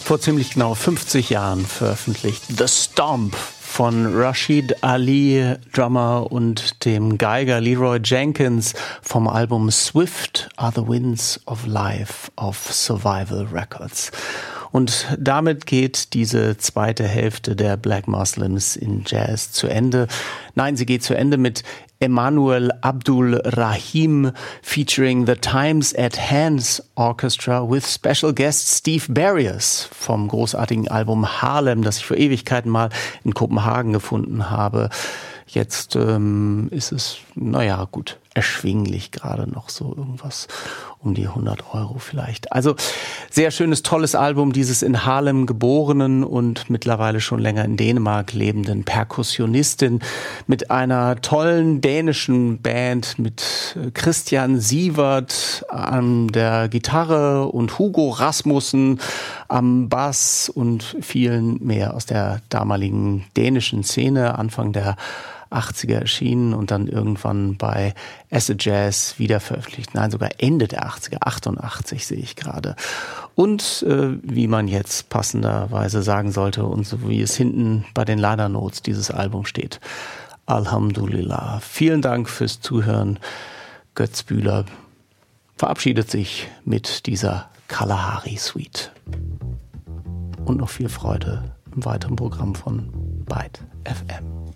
vor ziemlich genau 50 Jahren veröffentlicht. The Stomp von Rashid Ali, Drummer, und dem Geiger Leroy Jenkins vom Album Swift Are the Winds of Life auf Survival Records. Und damit geht diese zweite Hälfte der Black Muslims in Jazz zu Ende. Nein, sie geht zu Ende mit Emmanuel Abdul Rahim featuring the Times at Hands Orchestra with special guest Steve Barriers vom großartigen Album Harlem, das ich vor Ewigkeiten mal in Kopenhagen gefunden habe. Jetzt ist es, naja, gut, erschwinglich, gerade noch so irgendwas um die 100 € vielleicht. Also sehr schönes, tolles Album dieses in Harlem geborenen und mittlerweile schon länger in Dänemark lebenden Perkussionistin mit einer tollen dänischen Band mit Christian Sievert an der Gitarre und Hugo Rasmussen am Bass und vielen mehr aus der damaligen dänischen Szene, Anfang der 80er erschienen und dann irgendwann bei Acid Jazz wieder veröffentlicht. Nein, sogar Ende der 80er, 88 sehe ich gerade. Und wie man jetzt passenderweise sagen sollte und so wie es hinten bei den Liner Notes dieses Album steht. Alhamdulillah. Vielen Dank fürs Zuhören. Götz Bühler verabschiedet sich mit dieser Kalahari Suite. Und noch viel Freude im weiteren Programm von Byte FM.